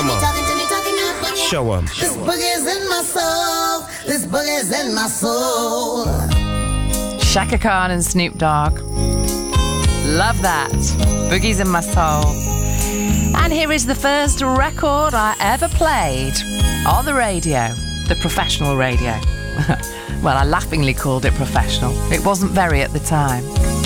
Come on. Show 'em. This boogie's in my soul. This boogie's in my soul. Shaka Khan and Snoop Dogg. Love that. Boogie's in my soul. And here is the first record I ever played on the radio, the professional radio. Well, I laughingly called it professional. It wasn't very at the time.